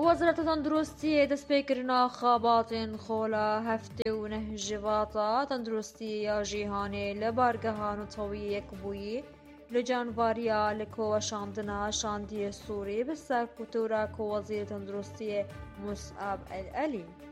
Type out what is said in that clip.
وەزارەتە تەندروستی دەستپێکردنا خاباتên خۆلا هەفتێ و نەهژڤاتە تەندروستی یا جیهانê li bargeha Netewî Yekbûyî li canvariya li koweşandina şandiyê Sûrî bi serkûtûra Wezîrê Tenduristiyê Mus'ab el-Elî.